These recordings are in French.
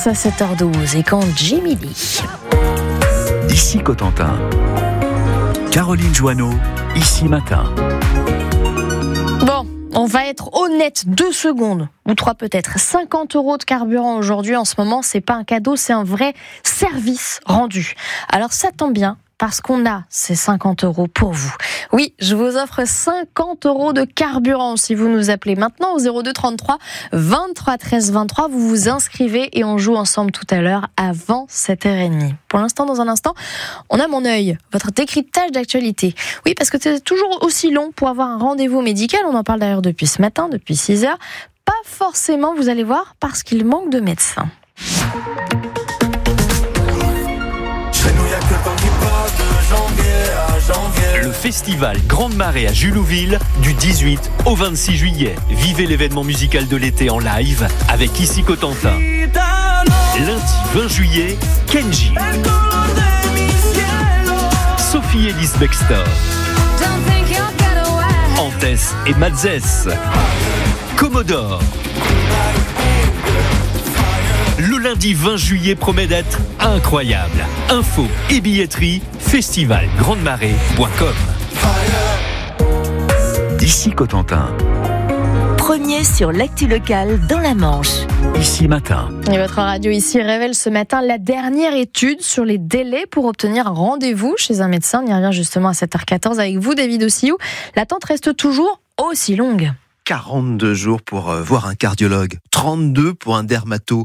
à 7h12 et quand Jimmy Lee. Ici Cotentin. Caroline Joanneau, Ici Matin. Bon, on va être honnête 2 secondes, ou 3 peut-être. 50 € de carburant aujourd'hui, en ce moment, c'est pas un cadeau, c'est un vrai service rendu. Alors ça tombe bien, parce qu'on a ces 50 € pour vous. Oui, je vous offre 50 € de carburant si vous nous appelez maintenant au 02 33 23 13 23. Vous vous inscrivez et on joue ensemble tout à l'heure avant 7h30. Pour l'instant, dans un instant, on a Mon œil, votre décryptage d'actualité. Oui, parce que c'est toujours aussi long pour avoir un rendez-vous médical. On en parle d'ailleurs depuis ce matin, depuis 6h. Pas forcément, vous allez voir, parce qu'il manque de médecins. Le festival Grande Marée à Julouville du 18 au 26 juillet. Vivez l'événement musical de l'été en live avec Ici Cotentin. Lundi 20 juillet, Kenji. Sophie Ellis Bextor. Antès et Malzès. Commodore. Le lundi 20 juillet promet d'être incroyable. Info et billetterie, festivalgrandemarée.com. Ici Cotentin. Premier sur l'actu locale dans la Manche. Ici Matin. Et votre radio ici révèle ce matin la dernière étude sur les délais pour obtenir un rendez-vous chez un médecin. On y revient justement à 7h14 avec vous, David Ossiou. L'attente reste toujours aussi longue. 42 jours pour voir un cardiologue, 32 pour un dermato,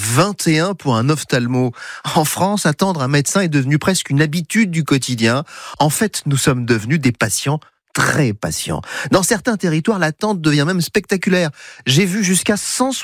21 pour un ophtalmo. En France, attendre un médecin est devenu presque une habitude du quotidien. En fait, nous sommes devenus des patients très patients. Dans certains territoires, l'attente devient même spectaculaire. J'ai vu jusqu'à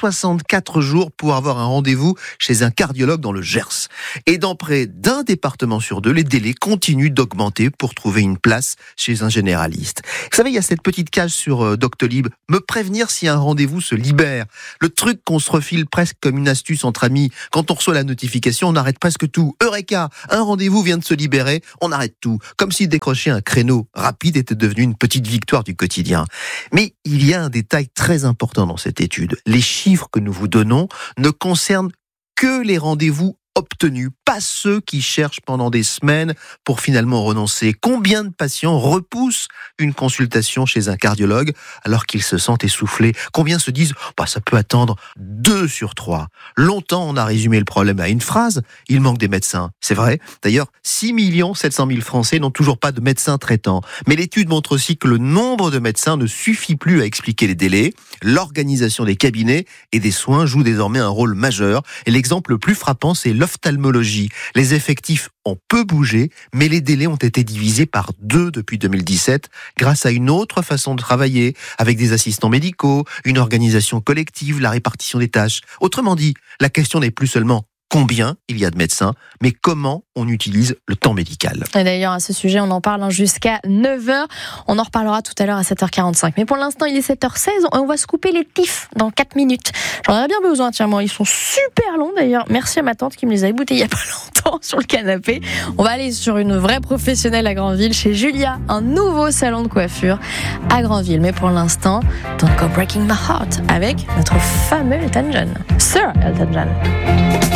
164 jours pour avoir un rendez-vous chez un cardiologue dans le Gers. Et dans près d'un département sur 2, les délais continuent d'augmenter pour trouver une place chez un généraliste. Vous savez, il y a cette petite case sur Doctolib, me prévenir si un rendez-vous se libère. Le truc qu'on se refile presque comme une astuce entre amis. Quand on reçoit la notification, on arrête presque tout. Eureka, un rendez-vous vient de se libérer, on arrête tout. Comme si décrocher un créneau rapide était devenu une petite victoire du quotidien. Mais il y a un détail très important dans cette étude. Les chiffres que nous vous donnons ne concernent que les rendez-vous obtenus, pas ceux qui cherchent pendant des semaines pour finalement renoncer. Combien de patients repoussent une consultation chez un cardiologue alors qu'ils se sentent essoufflés? Combien se disent ça peut attendre 2 sur 3? Longtemps, on a résumé le problème à une phrase, il manque des médecins. C'est vrai. D'ailleurs, 6 700 000 Français n'ont toujours pas de médecin traitant. Mais l'étude montre aussi que le nombre de médecins ne suffit plus à expliquer les délais. L'organisation des cabinets et des soins joue désormais un rôle majeur. Et l'exemple le plus frappant, c'est l'ophtalmologie. Les effectifs ont peu bougé, mais les délais ont été divisés par 2 depuis 2017 grâce à une autre façon de travailler, avec des assistants médicaux, une organisation collective, la répartition des tâches. Autrement dit, la question n'est plus seulement combien il y a de médecins, mais comment on utilise le temps médical. Et d'ailleurs, à ce sujet, on en parle jusqu'à 9h. On en reparlera tout à l'heure à 7h45. Mais pour l'instant, il est 7h16. On va se couper les tifs dans 4 minutes. J'en aurais bien besoin, tiens, moi. Ils sont super longs, d'ailleurs. Merci à ma tante qui me les a écoutés il y a pas longtemps sur le canapé. On va aller sur une vraie professionnelle à Granville, chez Julia, un nouveau salon de coiffure à Granville. Mais pour l'instant, Don't Go Breaking My Heart avec notre fameux Elton John. Sir Elton John.